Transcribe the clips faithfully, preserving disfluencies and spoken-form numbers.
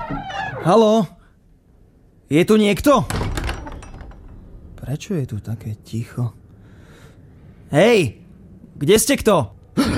Haló? Je tu niekto? Prečo je tu také ticho? Hej! Kde ste kto?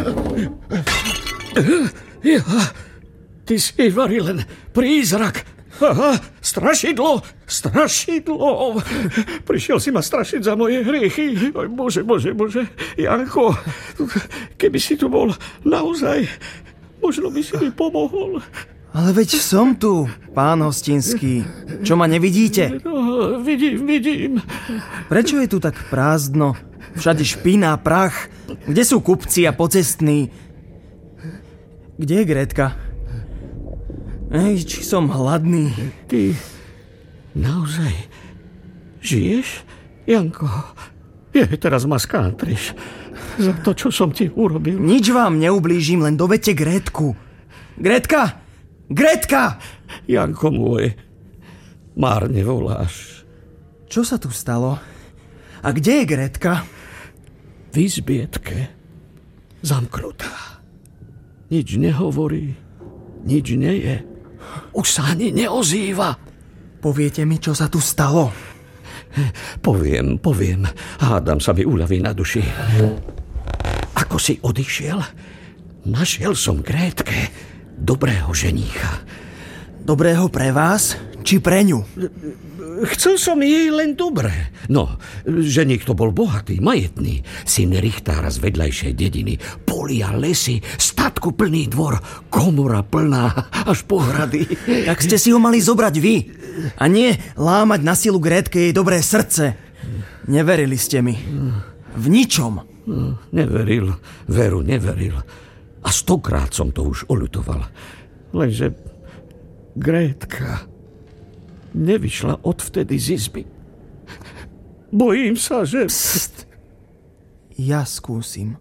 Ja, ty si Ivari len prízrak. Aha, strašidlo, strašidlo. Prišiel si ma strašiť za moje hriechy. Oj, bože, bože, bože. Janko, keby si tu bol naozaj, možno by si mi pomohol. Ale veď som tu, pán Hostinský. Čo, ma nevidíte? No, vidím, vidím. Prečo je tu tak prázdno? Všade špina, prach. Kde sú kupci a pocestní? Kde je Grétka? Ej, či som hladný. Ty naozaj žiješ, Janko? Je, teraz ma skántriš za to, čo som ti urobil. Nič vám neublížim, len dovedte Grétku. Grétka! Grétka! Janko môj, márne voláš. Čo sa tu stalo? A kde je Grétka? V izbietke. Zamknutá. Nič nehovorí, nič neje. Už sa ani neozýva. Poviete mi, čo sa tu stalo? Poviem, poviem. Hádam sa mi uľaví na duši. Ako si odišiel, našiel som Grétke dobrého ženícha. Dobrého pre vás, či pre ňu? Chcel som jej len dobré. No, ženík to bol bohatý, majetný. Syn richtára z vedľajšej dediny. Polia, lesy, statku plný dvor, komora plná až po hrady. Tak ste si ho mali zobrať vy. A nie lámať na silu Grétke jej dobré srdce. Neverili ste mi. V ničom. Neveril, veru neveril. A stokrát som to už oľutoval. Lenže Grétka nevyšla odvtedy z izby. Bojím sa, že... Pst. Ja skúsim.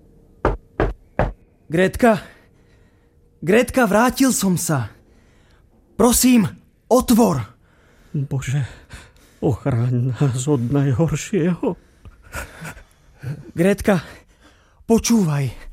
Grétka? Grétka, vrátil som sa. Prosím, otvor. Bože, ochráň nás od najhoršieho. Grétka, počúvaj.